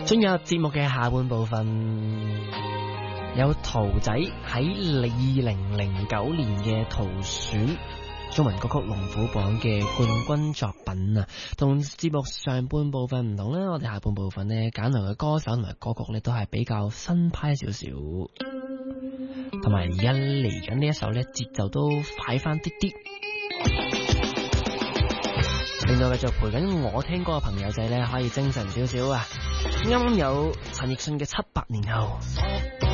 進入節目嘅下半部分，有桃仔喺2009年嘅桃選中文歌曲龍虎榜嘅冠軍作品啊，同節目上半部分唔同啦。我哋下半部分呢，揀來嘅歌手同埋歌曲呢，都係比較新派少少，同埋而家嚟緊呢一首呢，節奏都快翻啲啲，令到繼續陪緊我聽歌嘅朋友仔呢，可以精神少少啊！啱啱有陳奕迅嘅700年後。